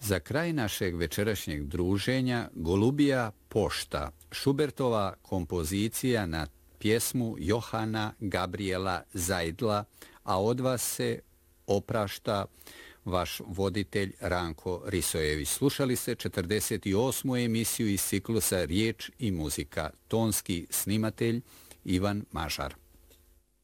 Za kraj našeg večerašnjeg druženja Golubija pošta, Šubertova kompozicija na pjesmu Johana Gabriela Zajdla, a od vas se oprašta vaš voditelj Ranko Risojević. Slušali ste 48. emisiju iz ciklusa Riječ i muzika. Tonski snimatelj Ivan Mažar.